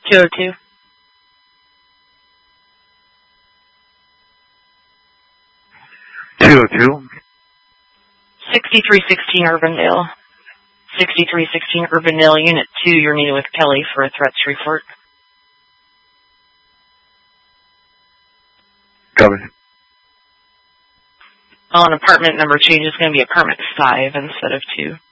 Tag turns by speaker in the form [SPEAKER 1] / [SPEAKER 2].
[SPEAKER 1] 202.
[SPEAKER 2] 202.
[SPEAKER 1] 6316 Urbandale. 6316 Urbandale, Unit 2, you're meeting with Kelly for a threats report.
[SPEAKER 2] Copy.
[SPEAKER 1] On apartment number change is going to be apartment 5 instead of 2.